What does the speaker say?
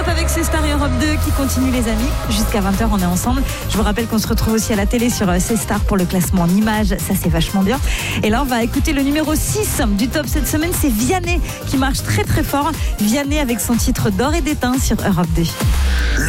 top avec ces stars et Europe 2 qui continue les amis. Jusqu'à 20h on est ensemble. Je vous rappelle qu'on se retrouve aussi à la télé sur ces stars pour le classement en images. Ça c'est vachement bien. Et là on va écouter le numéro 6 du top cette semaine. C'est Vianney qui marche très très fort. Vianney avec son titre d'or et d'étain sur Europe 2.